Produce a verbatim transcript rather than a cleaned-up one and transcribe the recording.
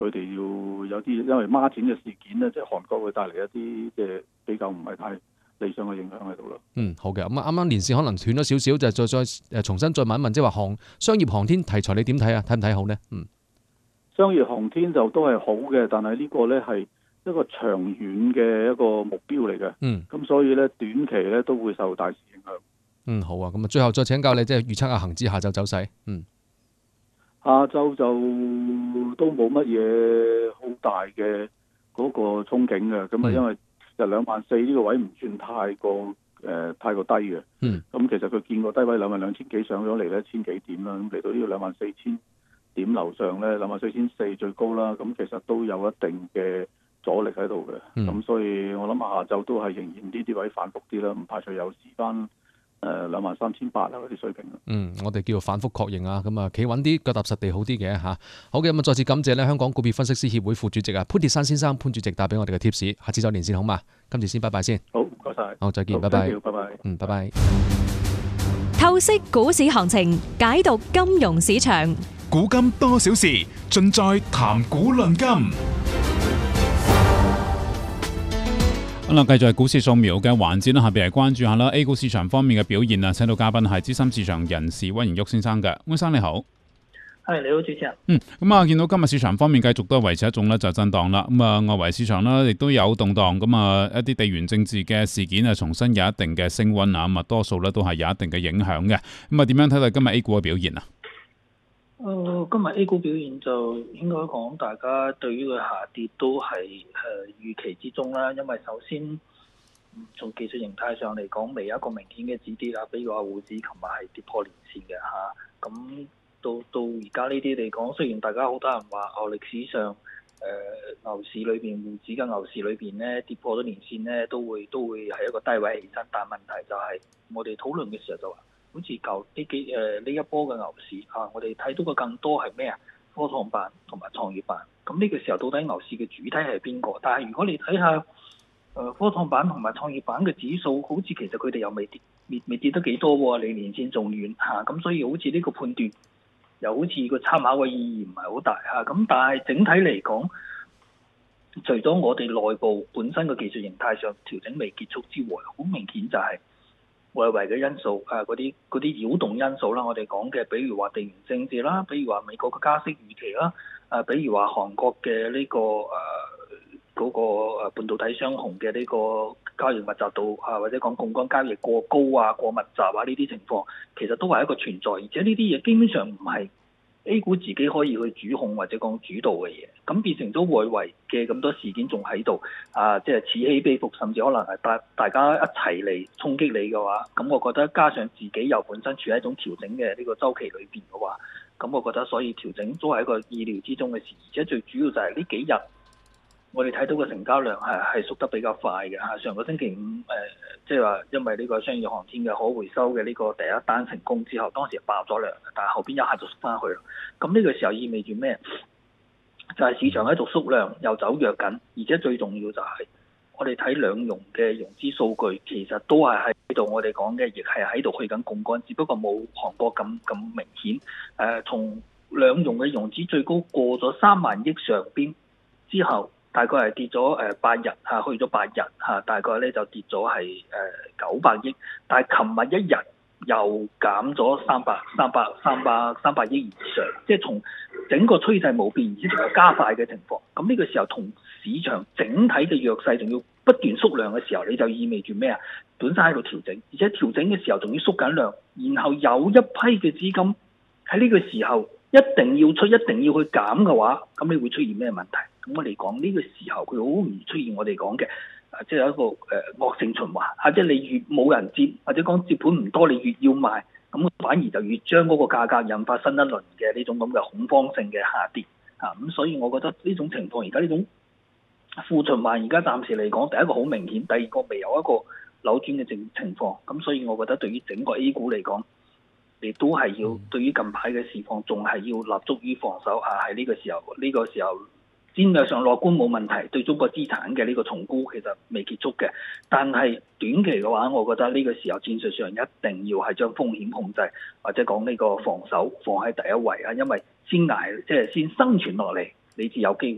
佢哋要有啲因為孖展嘅事件咧，即係韓國會帶嚟一啲即係比較唔係太理想嘅影響喺度咯。 嗯，好嘅。咁啊，啱啱連線可能斷咗少少，就再再誒重新再問一問，即係話航商業航天題材你點睇啊？睇唔睇好呢？嗯， 商業航天就都係好嘅，但係呢個咧係一個長遠嘅一個目標嚟嘅。 嗯， 咁所以咧短期咧都會受大市影響。 嗯，好啊。咁啊，最後再請教你，即係預測下恒指下晝走勢。嗯。 下晝就都冇乜嘢好大嘅嗰個憧憬嘅，咁啊因為其實兩萬四呢個位唔算太過誒、呃、太過低嘅， 嗯， 咁其實佢見過低位兩萬兩千幾上咗嚟咧千幾點啦，咁嚟到呢個兩萬四千點樓上咧兩萬四千四最高啦，咁其實都有一定嘅阻力喺度嘅，咁、嗯、所以我諗下晝都係仍然呢啲位反覆啲啦，唔排除有時翻。誒兩萬三千八啊嗰啲水平。 嗯，我哋叫做反覆確認啊，咁啊企穩啲，腳踏實地好啲嘅嚇。好嘅，咁啊再次感謝咧香港股票分析師協會副主席啊潘鐵珊先生潘主席帶俾我哋嘅 tips，下次再連線好嘛？今次先拜拜先。 好，唔該晒。 好，再見，拜拜。 拜拜。 嗯，拜拜。 透析股市行情，解讀金融市場。 古今多少事，盡在談股論金。好啦，繼續係股市掃描嘅環節啦，下邊嚟關注下啦 A 股市場方面嘅表現啊，請到嘉賓係資深市場人士溫賢旭先生嘅，溫生你好。 係，你好，主持人。 嗯，咁啊，見到今日市場方面繼續都係維持一種咧就震盪啦，咁啊外圍市場啦亦都有動盪，咁啊一啲地緣政治嘅事件啊重新有一定嘅升溫啊，咁啊多數咧都係有一定嘅影響嘅，咁啊點樣睇到今日 A 股嘅表現啊？ 誒、呃，今日 A 股表現就應該講，大家對於佢下跌都係誒、呃、預期之中啦。因為首先從技術形態上嚟講，未有一個明顯嘅止跌啊，比如話滬指琴日係跌破年線嘅嚇。咁、啊、到到而家呢啲嚟講，雖然大家好多人話哦，歷史上誒、呃、牛市裏邊滬指嘅牛市裏邊咧跌破咗年線咧，都會都會係一個低位起身。但問題就係、是、我哋討論嘅時候就話，好似舊呢幾誒呢一波嘅牛市啊，我哋睇到嘅更多係咩啊？科創板同埋創業板。咁呢個時候到底牛市嘅主體係邊個？但係如果你睇下誒科創板同埋創業板嘅指數，好似其實佢哋又未跌，未未跌得幾多喎，離年線仲遠嚇。咁、啊、所以好似呢個判斷又好似個參考嘅意義唔係好大嚇。咁、啊、但係整體嚟講，除咗我哋內部本身嘅技術形態上調整未結束之外，好明顯就係、是。外圍嘅因素，誒嗰啲嗰啲擾動因素啦，我哋講嘅，比如話地緣政治啦，比如話美國嘅加息預期啦，誒、啊，比如話韓國嘅呢、這個誒嗰、啊那個誒半導體雙雄嘅呢個交易密集度啊，或者講槓桿交易過高啊、過密集啊呢啲情況，其實都係一個存在，而且呢啲嘢基本上唔係 A 股自己可以去主控或者講主導嘅嘢，咁變成咗外圍嘅咁多事件仲喺度，啊，即係此起彼伏，甚至可能係大大家一齊嚟衝擊你嘅話，咁我覺得加上自己又本身處喺一種調整嘅呢個週期裏邊嘅話，咁我覺得所以調整都係一個意料之中嘅事，而且最主要就係呢幾日我哋睇到嘅成交量係係縮得比較快嘅嚇，上個星期五誒，即係話因為呢個商業航天嘅可回收嘅呢個第一單成功之後，當時爆咗量，但係後邊一下就縮翻去啦。咁呢個時候意味住咩？就係、是、市場喺度縮量又走弱緊，而且最重要就係我哋睇兩融嘅融資數據，其實都係喺度我哋講嘅，亦係喺度去緊槓桿，只不過冇韓國咁咁明顯。誒、呃，從兩融嘅融資最高過咗三萬億上邊之後。大概係跌咗誒八日嚇，去咗八日嚇，大概咧就跌咗係誒九百億，但係琴日一日又減咗三百三百三百三百億以上，即係從整個趨勢冇變，而且仲有加快嘅情況。咁呢個時候同市場整體嘅弱勢仲要不斷縮量嘅時候，你就意味住咩啊？本身喺度調整，而且調整嘅時候仲要縮緊量，然後有一批嘅資金喺呢個時候一定要出，一定要去減嘅話，咁你會出現咩問題？咁我哋講呢個時候，佢好容易出現我哋講嘅，啊，即係一個誒惡性循環，啊，即係你越冇人接，或者講接盤唔多，你越要賣，咁反而就越將嗰個價格引發新一輪嘅呢種咁嘅恐慌性嘅下跌，啊，咁所以我覺得呢種情況，而家呢種負循環，而家暫時嚟講，第一個好明顯，第二個未有一個扭轉嘅情情況，咁所以我覺得對於整個 A 股嚟講，你都係要對於近排嘅市況，仲係要立足於防守，啊，喺呢個時候，呢個時候。戰略上樂觀冇問題，對中國資產嘅呢個重估其實未結束嘅，但係短期嘅話，我覺得呢個時候戰術上一定要係將風險控制，或者講呢個防守放喺第一位啊，因為先捱即係先生存落嚟，你至有機會。